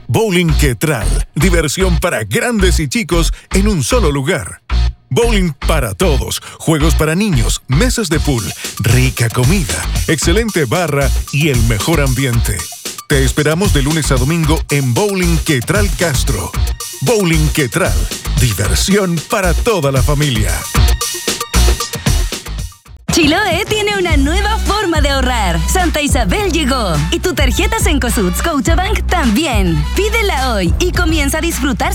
Bowling Quetral, diversión para grandes y chicos en un solo lugar. Bowling para todos, juegos para niños, mesas de pool, rica comida, excelente barra y el mejor ambiente. Te esperamos de lunes a domingo en Bowling Quetral Castro. Bowling Quetral, diversión para toda la familia. Chiloé tiene una nueva forma de ahorrar. Santa Isabel llegó y tu tarjeta Cencosud Scotiabank también. Pídela hoy y comienza a disfrutar